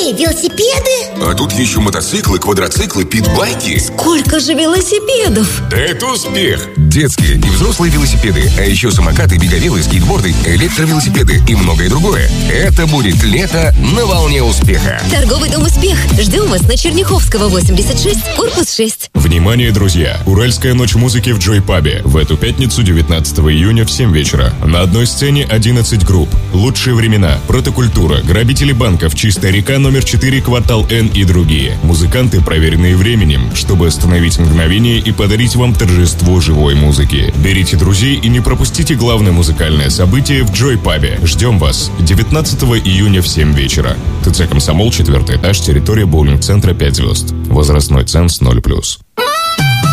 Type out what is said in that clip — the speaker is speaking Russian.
какие? Велосипеды? А тут еще мотоциклы, квадроциклы, питбайки. Сколько же велосипедов? Да это успех! Детские и взрослые велосипеды, а еще самокаты, беговелы, скейтборды, электровелосипеды и многое другое. Это будет лето на волне успеха. Торговый дом «Успех». Ждем вас на Черняховского, 86, корпус 6. Внимание, друзья! Уральская ночь музыки в Joy Pub'е. В эту пятницу, 19 июня в 7 вечера. На одной сцене 11 групп. Лучшие времена, Протокультура, Грабители банков, Чистая река, номер 4, Квартал Н и другие. Музыканты, проверенные временем, чтобы остановить мгновение и подарить вам торжество живой музыки. Берите друзей и не пропустите главное музыкальное событие в Joy Pub'е. Ждем вас 19 июня в 7 вечера. ТЦ «Комсомол», 4 этаж, территория боулинг-центра 5 звезд. Возрастной ценз 0+.